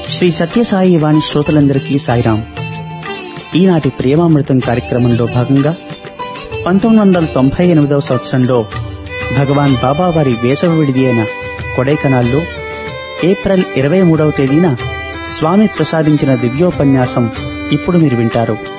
శ్రీ సత్యసాయి వాణి శ్రోతలందరికీ సాయిరాం. ఈనాటి ప్రేమామృతం కార్యక్రమంలో భాగంగా 1998వ సంవత్సరంలో భగవాన్ బాబా వారి వేసవి విడిది అయిన కొడైకనాల్లో ఏప్రిల్ 23వ తేదీన స్వామి ప్రసాదించిన దివ్యోపన్యాసం ఇప్పుడు మీరు వింటారు.